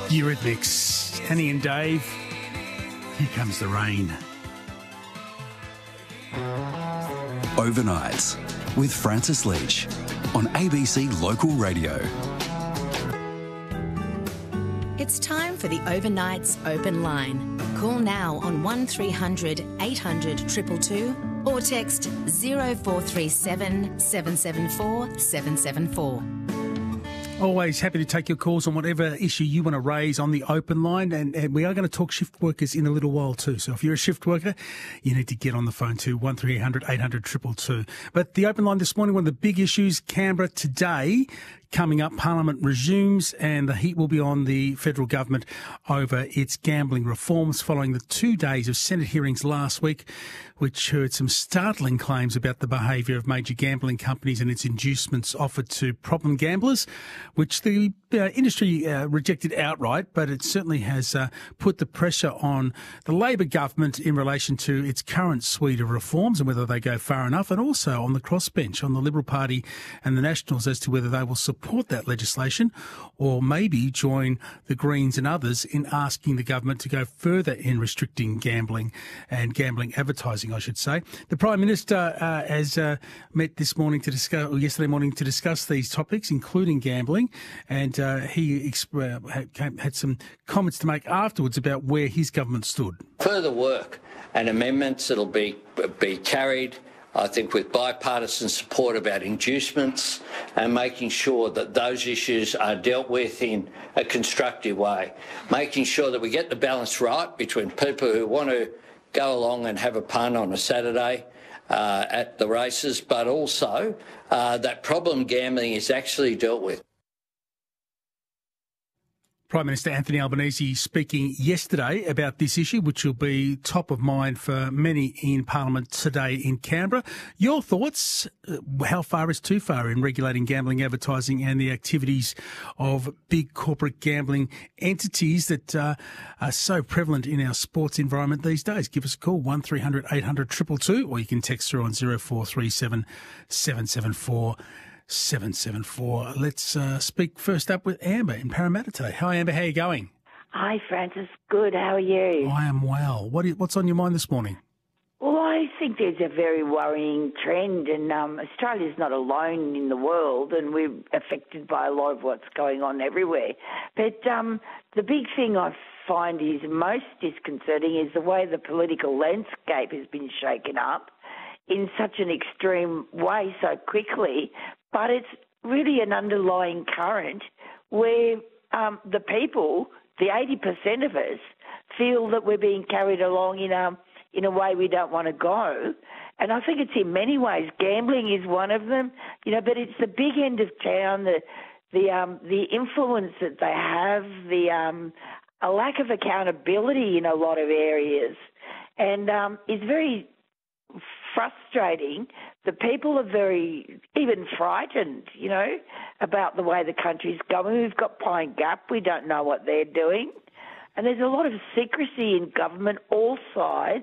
Eurythmics, Annie and Dave. Here comes the rain. Overnights with Francis Leach on ABC Local Radio. It's time for the Overnights Open Line. Call now on 1300 800 222 or text 0437 774 774. Always happy to take your calls on whatever issue you want to raise on the open line. And we are going to talk shift workers in a little while too. So if you're a shift worker, you need to get on the phone to 1300 800 222. But the open line this morning, one of the big issues, Canberra today. Coming up, Parliament resumes and the heat will be on the federal government over its gambling reforms following the 2 days of Senate hearings last week, which heard some startling claims about the behaviour of major gambling companies and its inducements offered to problem gamblers, which the industry rejected outright, but it certainly has put the pressure on the Labor government in relation to its current suite of reforms and whether they go far enough, and also on the crossbench, on the Liberal Party and the Nationals, as to whether they will support that legislation or maybe join the Greens and others in asking the government to go further in restricting gambling and gambling advertising, I should say. The Prime Minister has met this morning to discuss, or yesterday morning, to discuss these topics, including gambling, and he had some comments to make afterwards about where his government stood. Further work and amendments that'll be carried, I think, with bipartisan support about inducements and making sure that those issues are dealt with in a constructive way, making sure that we get the balance right between people who want to go along and have a punt on a Saturday at the races, but also that problem gambling is actually dealt with. Prime Minister Anthony Albanese speaking yesterday about this issue, which will be top of mind for many in Parliament today in Canberra. Your thoughts? How far is too far in regulating gambling advertising and the activities of big corporate gambling entities that are so prevalent in our sports environment these days? Give us a call, 1300 800 222, or you can text through on 0437 774 774. Let's speak first up with Amber in Parramatta today. Hi, Amber. How are you going? Hi, Francis. Good. How are you? I am well. What's on your mind this morning? Well, I think there's a very worrying trend, and Australia's not alone in the world, and we're affected by a lot of what's going on everywhere. But the big thing I find is most disconcerting is the way the political landscape has been shaken up in such an extreme way so quickly. But it's really an underlying current where the people, the 80% of us, feel that we're being carried along in a way we don't want to go. And I think it's in many ways. Gambling is one of them, but it's the big end of town, the influence that they have, a lack of accountability in a lot of areas. And it's very frustrating. The people are very even frightened, about the way the country's going. We've got Pine Gap. We don't know what they're doing. And there's a lot of secrecy in government, all sides,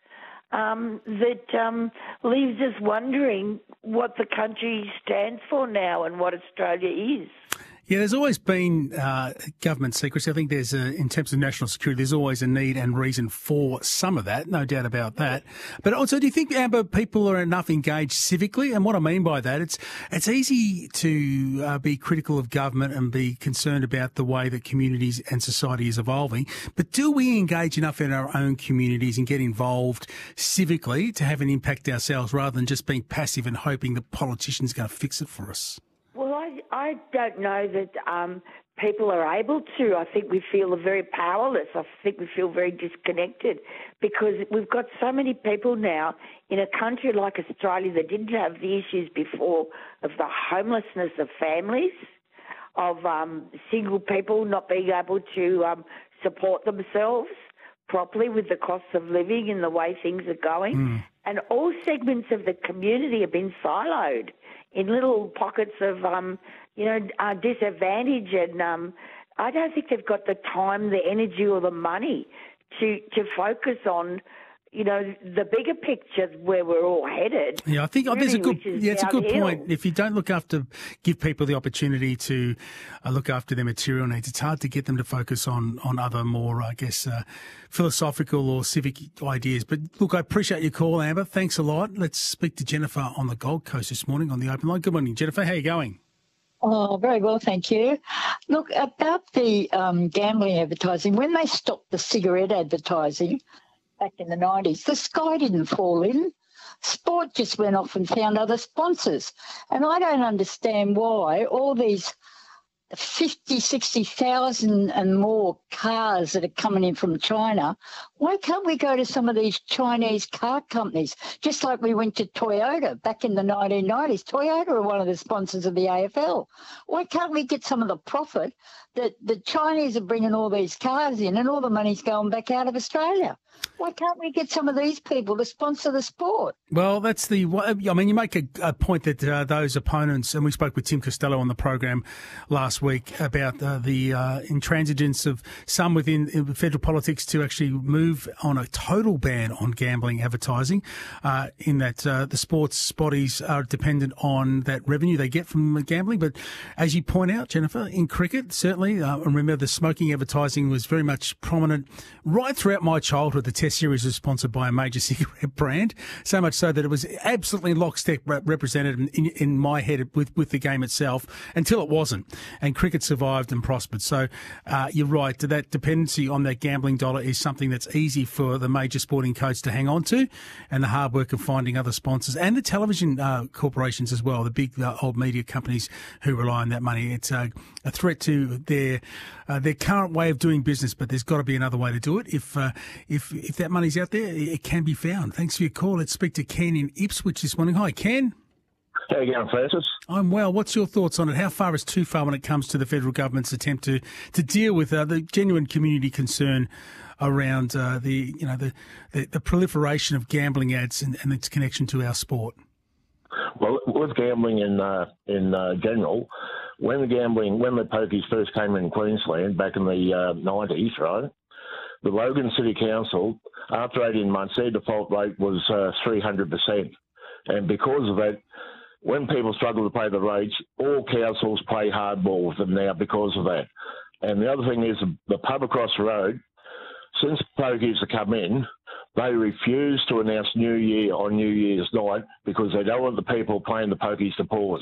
that leaves us wondering what the country stands for now and what Australia is. Yeah, there's always been government secrecy. I think there's, in terms of national security, there's always a need and reason for some of that, no doubt about that. But also, do you think, Amber, people are enough engaged civically? And what I mean by that, it's easy to be critical of government and be concerned about the way that communities and society is evolving. But do we engage enough in our own communities and get involved civically to have an impact ourselves rather than just being passive and hoping that politicians are going to fix it for us? Well, I don't know that people are able to. I think we feel very powerless. I think we feel very disconnected because we've got so many people now in a country like Australia that didn't have the issues before of the homelessness of families, of single people not being able to support themselves properly with the cost of living and the way things are going. And all segments of the community have been siloed in little pockets of, disadvantage. And I don't think they've got the time, the energy or the money to focus on, the bigger picture where we're all headed. Yeah, I think there's it's a good point. If you don't give people the opportunity to look after their material needs, it's hard to get them to focus on other more, I guess, philosophical or civic ideas. But look, I appreciate your call, Amber. Thanks a lot. Let's speak to Jennifer on the Gold Coast this morning on the open line. Good morning, Jennifer. How are you going? Oh, very well, thank you. Look, about the gambling advertising, when they stopped the cigarette advertising back in the 90s, the sky didn't fall in. Sport just went off and found other sponsors. And I don't understand why all these 50, 60,000 and more cars that are coming in from China, why can't we go to some of these Chinese car companies, just like we went to Toyota back in the 1990s? Toyota are one of the sponsors of the AFL. Why can't we get some of the profit that the Chinese are bringing all these cars in and all the money's going back out of Australia? Why can't we get some of these people to sponsor the sport? Well, you make a point that those opponents, and we spoke with Tim Costello on the program last week about the intransigence of some within federal politics to actually move on a total ban on gambling advertising, in that the sports bodies are dependent on that revenue they get from gambling. But as you point out, Jennifer, in cricket, certainly, remember the smoking advertising was very much prominent right throughout my childhood. The Test series was sponsored by a major cigarette brand, so much so that it was absolutely lockstep represented in my head with the game itself until it wasn't. And cricket survived and prospered. So you're right, that dependency on that gambling dollar is something that's easy for the major sporting codes to hang on to, and the hard work of finding other sponsors and the television corporations as well, the big old media companies who rely on that money. It's a threat to their current way of doing business, but there's got to be another way to do it. If that money's out there, it can be found. Thanks for your call. Let's speak to Ken in Ipswich this morning. Hi, Ken. How you going, Francis? I'm well. What's your thoughts on it? How far is too far when it comes to the federal government's attempt to deal with the genuine community concern around the proliferation of gambling ads and its connection to our sport? Well, with gambling in general, when the pokies first came in Queensland back in the 90s, right? The Logan City Council, after 18 months, their default rate was 300%. And because of that, when people struggle to pay the rates, all councils play hardball with them now because of that. And the other thing is the pub across the road, since pokies have come in, they refuse to announce New Year on New Year's night because they don't want the people playing the pokies to pause.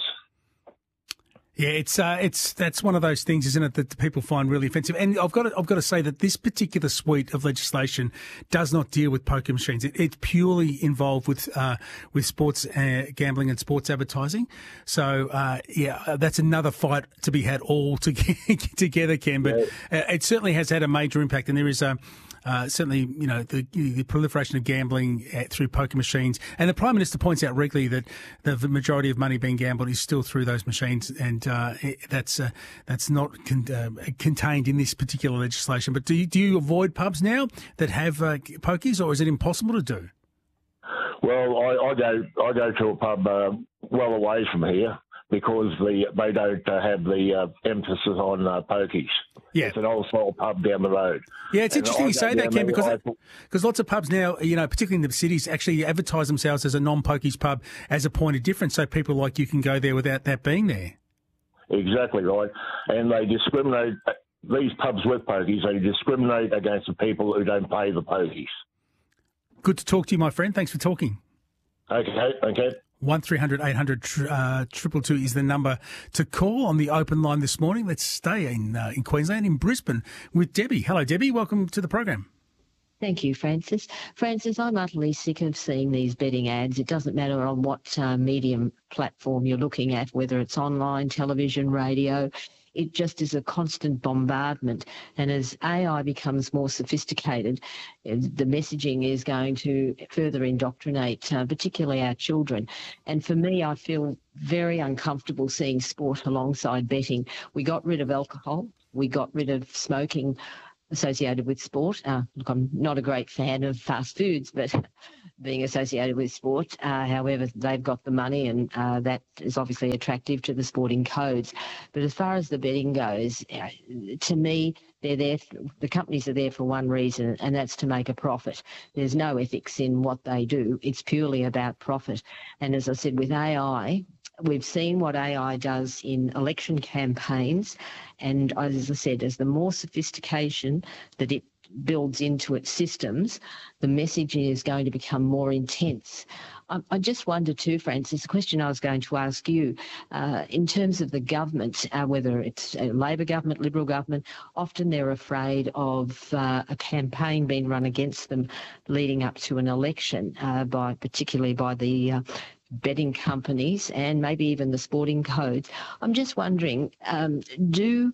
Yeah, that's one of those things, isn't it, that the people find really offensive. And I've got to say that this particular suite of legislation does not deal with poker machines. It's purely involved with sports gambling and sports advertising. So that's another fight to be had all together, Ken. But it certainly has had a major impact, and there is certainly, the proliferation of gambling through poker machines. And the Prime Minister points out regularly that the majority of money being gambled is still through those machines, and that's not contained in this particular legislation. But do you avoid pubs now that have pokies, or is it impossible to do? Well, I go to a pub well away from here, because they don't have the emphasis on pokies. Yeah. It's an old-style pub down the road. Yeah, it's interesting you say that, Ken, because lots of pubs now, particularly in the cities, actually advertise themselves as a non-pokies pub as a point of difference, so people like you can go there without that being there. Exactly right. And they discriminate, these pubs with pokies, they discriminate against the people who don't pay the pokies. Good to talk to you, my friend. Thanks for talking. Okay. 1300 800 222 is the number to call on the open line this morning. Let's stay in Queensland, in Brisbane, with Debbie. Hello, Debbie. Welcome to the program. Thank you, Francis. Francis, I'm utterly sick of seeing these betting ads. It doesn't matter on what medium platform you're looking at, whether it's online, television, radio. It just is a constant bombardment. And as AI becomes more sophisticated, the messaging is going to further indoctrinate, particularly our children. And for me, I feel very uncomfortable seeing sport alongside betting. We got rid of alcohol. We got rid of smoking associated with sport. Look, I'm not a great fan of fast foods, but being associated with sport, however, they've got the money, and that is obviously attractive to the sporting codes. But as far as the betting goes, to me, they're there. The companies are there for one reason, and that's to make a profit. There's no ethics in what they do. It's purely about profit. And as I said, with AI, we've seen what AI does in election campaigns. And as I said, as the more sophistication that it builds into its systems, the messaging is going to become more intense. I just wonder too, Francis, the question I was going to ask you, in terms of the government, whether it's a Labor government, Liberal government, often they're afraid of a campaign being run against them leading up to an election, particularly by the betting companies and maybe even the sporting codes. I'm just wondering, does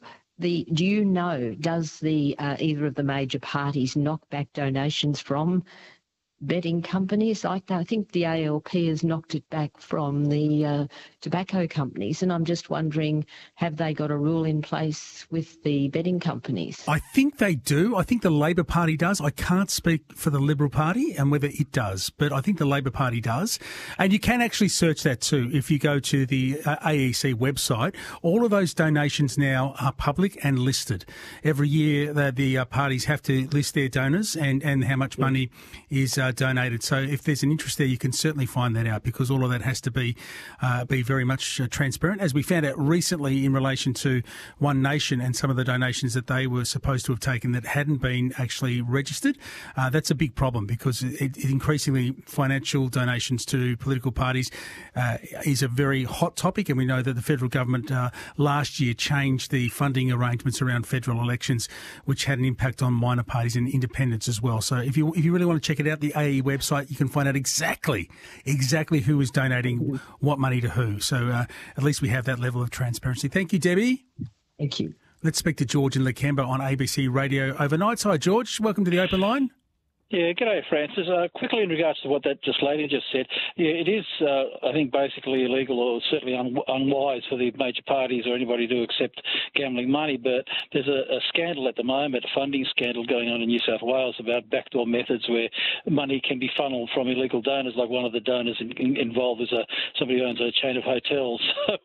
either of the major parties knock back donations from betting companies like that? I think the ALP has knocked it back from the tobacco companies, and I'm just wondering, have they got a rule in place with the betting companies? I think they do. I think the Labor Party does. I can't speak for the Liberal Party and whether it does, but I think the Labor Party does. And you can actually search that too. If you go to the AEC website, all of those donations now are public and listed. Every year the parties have to list their donors and how much money is donated. So if there's an interest there, you can certainly find that out, because all of that has to be very much transparent, as we found out recently in relation to One Nation and some of the donations that they were supposed to have taken that hadn't been actually registered. That's a big problem, because it increasingly financial donations to political parties is a very hot topic, and we know that the federal government last year changed the funding arrangements around federal elections, which had an impact on minor parties and independents as well. So if you really want to check it out, the AE website, you can find out exactly who is donating what money to who. So at least we have that level of transparency. Thank you, Debbie. Thank you. Let's speak to George in Lakemba on ABC Radio Overnights. Hi, George. Welcome to the Open Line. Yeah, g'day, Francis. Quickly in regards to what that lady just said, yeah, it is, I think, basically illegal, or certainly unwise for the major parties or anybody to accept gambling money. But there's a scandal at the moment, a funding scandal going on in New South Wales about backdoor methods where money can be funneled from illegal donors. Like one of the donors involved is somebody who owns a chain of hotels.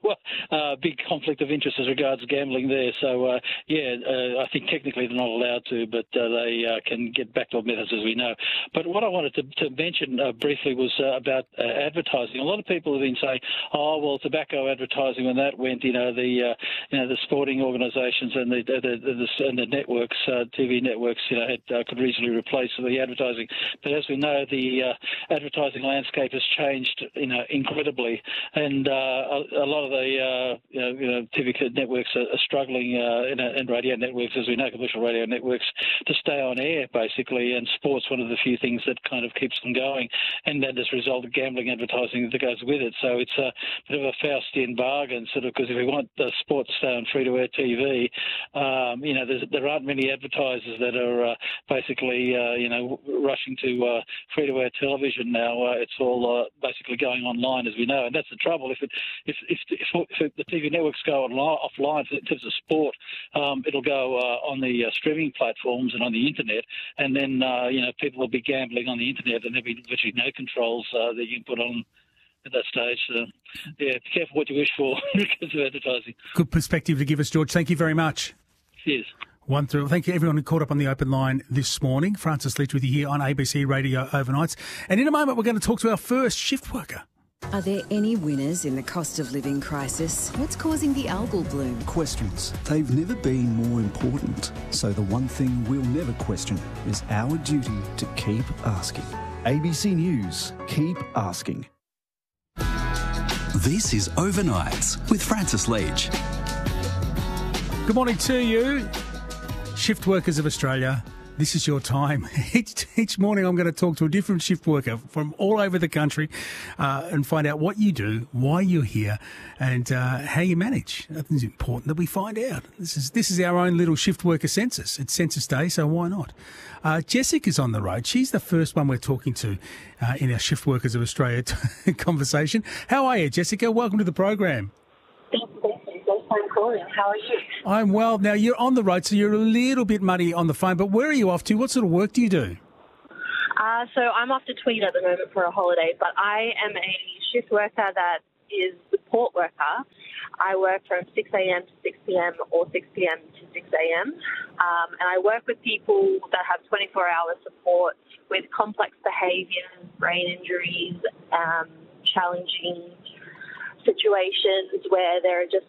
Big conflict of interest as regards gambling there. So, I think technically they're not allowed to, but they can get backdoor methods, as we know. But what I wanted to mention briefly was about advertising. A lot of people have been saying, "Oh, well, tobacco advertising, when that went, the sporting organisations and the networks, TV networks, could reasonably replace the advertising." But as we know, the advertising landscape has changed, incredibly, and a lot of the TV networks are struggling, and radio networks, as we know, commercial radio networks, to stay on air basically, and sports one of the few things that kind of keeps them going, and then as a result of gambling advertising that goes with it. So it's a bit of a Faustian bargain, sort of, because if we want the sport to stay on free-to-air TV, there aren't many advertisers that are basically, rushing to free-to-air television now. It's all basically going online, as we know, and that's the trouble. If the TV networks go offline in terms of sport, it'll go on the streaming platforms and on the internet, and then people will be gambling on the internet, and there'll be virtually no controls that you can put on at that stage. So, be careful what you wish for because of advertising. Good perspective to give us, George. Thank you very much. Cheers. Thank you, everyone who caught up on the Open Line this morning. Francis Leach with you here on ABC Radio Overnights. And in a moment, we're going to talk to our first shift worker. Are there any winners in the cost of living crisis? What's causing the algal bloom? Questions. They've never been more important. So the one thing we'll never question is our duty to keep asking. ABC News. Keep asking. This is Overnights with Francis Leach. Good morning to you, shift workers of Australia. This is your time. Each morning I'm going to talk to a different shift worker from all over the country and find out what you do, why you're here, and how you manage. I think it's important that we find out. This is our own little shift worker census. It's Census Day, so why not? Jessica's on the road. She's the first one we're talking to in our Shift Workers of Australia conversation. How are you, Jessica? Welcome to the program. Thank you. calling. How are you? I'm well. Now, you're on the road, so you're a little bit muddy on the phone, but where are you off to? What sort of work do you do? So I'm off to Tweed at the moment for a holiday, but I am a shift worker that is support worker. I work from 6 a.m. to 6 p.m. or 6 p.m. to 6 a.m. And I work with people that have 24-hour support with complex behaviours, brain injuries, challenging situations where they're just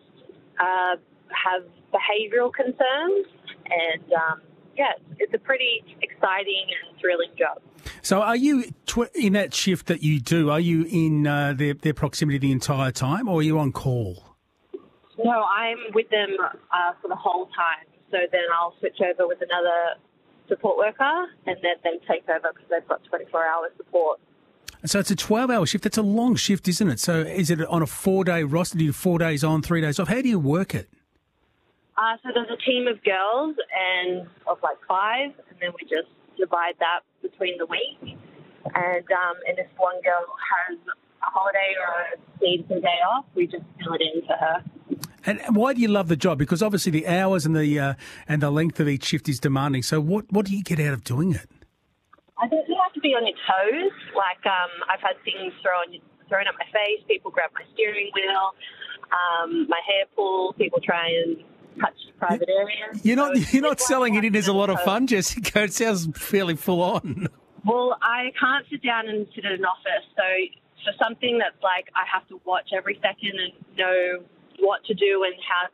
have behavioural concerns. And, it's a pretty exciting and thrilling job. So are you, in that shift that you do, are you in their proximity the entire time, or are you on call? No, I'm with them for the whole time. So then I'll switch over with another support worker, and then they take over because they've got 24-hour support. So it's a 12-hour shift. That's a long shift, isn't it? So is it on a 4-day roster? Do you do 4 days on, 3 days off? How do you work it? So there's a team of girls of like 5, and then we just divide that between the week. And if one girl has a holiday or needs a day off, we just fill it in for her. And why do you love the job? Because obviously the hours and the length of each shift is demanding. So what do you get out of doing it? I think you have to be on your toes. Like I've had things thrown at my face. People grab my steering wheel, my hair pulled. People try and touch private areas. You're not selling it in as a lot of fun, Jessica. It sounds fairly full on. Well, I can't sit down and sit in an office. So for something that's like I have to watch every second and know what to do and how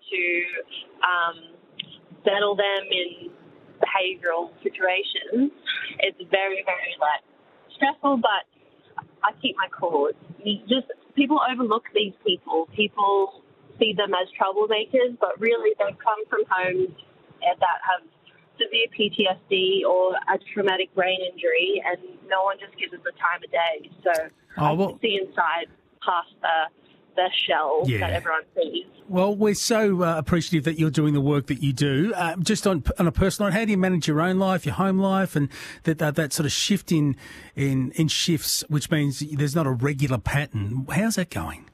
to settle them in behavioural situations, it's very, very stressful, but I keep my cool. People overlook these people. People see them as troublemakers, but really they've come from homes that have severe PTSD or a traumatic brain injury, and no one just gives us the time of day. So I can see inside past the shell that everyone sees. Well, we're so appreciative that you're doing the work that you do. Just on a personal note, how do you manage your own life, your home life, and that sort of shift in shifts, which means there's not a regular pattern? How's that going?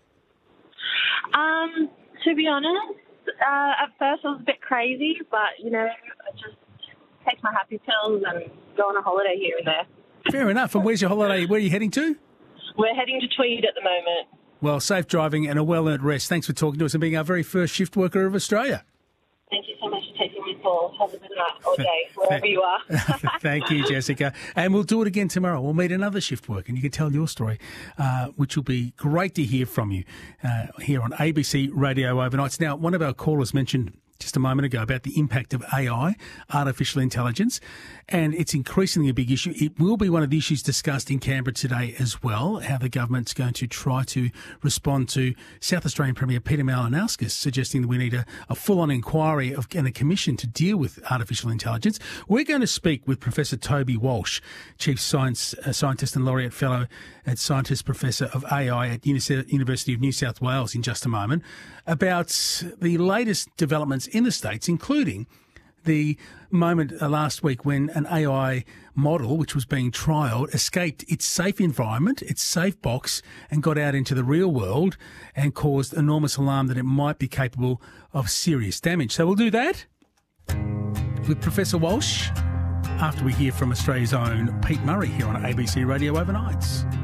To be honest, at first I was a bit crazy, but, I just take my happy pills and go on a holiday here and there. Fair enough. And where's your holiday? Where are you heading to? We're heading to Tweed at the moment. Well, safe driving and a well-earned rest. Thanks for talking to us and being our very first shift worker of Australia. Thank you so much for taking my call. Have a good night or day, wherever you are. Thank you, Jessica. And we'll do it again tomorrow. We'll meet another shift worker and you can tell your story, which will be great to hear from you here on ABC Radio Overnights. Now, one of our callers mentioned just a moment ago about the impact of AI, artificial intelligence, and it's increasingly a big issue. It will be one of the issues discussed in Canberra today as well, how the government's going to try to respond to South Australian Premier Peter Malinauskas suggesting that we need a full-on inquiry and a commission to deal with artificial intelligence. We're going to speak with Professor Toby Walsh, Chief Scientist and Laureate Fellow and Scientist Professor of AI at University of New South Wales in just a moment, about the latest developments in the States, including the moment last week when an AI model, which was being trialled, escaped its safe environment, its safe box, and got out into the real world and caused enormous alarm that it might be capable of serious damage. So we'll do that with Professor Walsh after we hear from Australia's own Pete Murray here on ABC Radio Overnights.